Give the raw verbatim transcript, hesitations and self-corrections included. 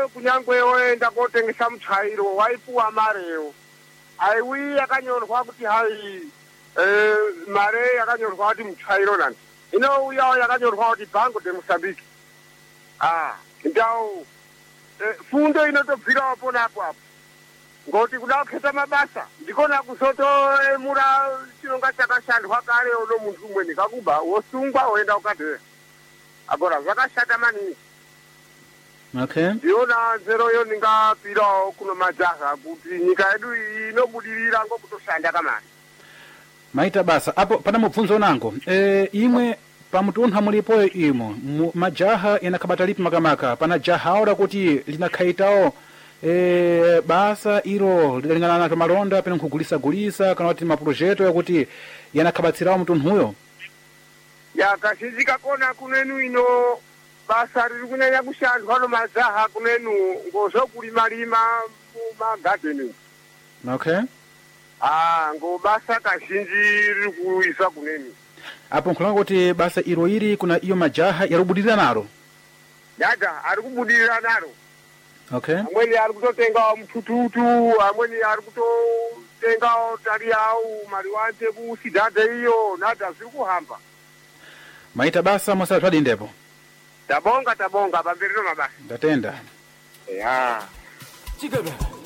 kunyangwe oenda kotengesa mutsvairo waipuwa mareyo aiwi yakanyorwa kuti hai eh, mare yakanyorwa kuti mutsvairo nani inouyawo yakanyorwa kuti Banco de Moçambique. Ah, ndau eh, fundo inotobvirawo pona apo apo ngoti kuda kukhetsa mabasa ndikona kuzotoemura chinonga chakashandwa kare uno muntu umweni kakuba wosungwa woenda ukadhera agora zvakashata maningi. Okay. Ndiona nzeroyo ndingapirawo kuno majaha kuti nyika yedu iyi inobudirira ngokutoshanda kamari. Maita basa apo pana mubvunzo nango e, imwe pamutuntha mulipo imo mu, majaha inakhabata lipi makamaka pana jaha ora kuti linakhaitawo e, basa ilo lidalingana nato malonda pena nkugulisa gulisa kana kuti maprojeto yakuti yanakhabatsirawo mutunthuyo ya kazhinji kakona kunenu ino basa riri kunyanya kushandwa no majaha kunenu ngozokulima-lima mumagadeni. Okay. Ah, ngo basa kazhinji riri kuiswa kunenu apo nkhulanga kuti basa ilo iri kuna iyo majaha yarubudirira nalo yada ari kubudirira nalo. Okay. Amweni ari kutotengawo mutututu, amweni ari kutotengawo tari yawo mari wanje kusidhadhe iyo nada zviri kuhamba. Maita basa mwasala twadi ndepo. Tabonga tabonga pamberi mabasa. Ndatenda. Ya. Chikebe.